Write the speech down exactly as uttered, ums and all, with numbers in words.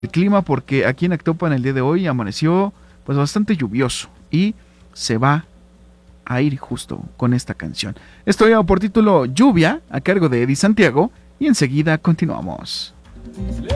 el clima, porque aquí en Actopan el día de hoy amaneció pues bastante lluvioso y se va a ir justo con esta canción. Esto lleva por título Lluvia, a cargo de Eddie Santiago, y enseguida continuamos.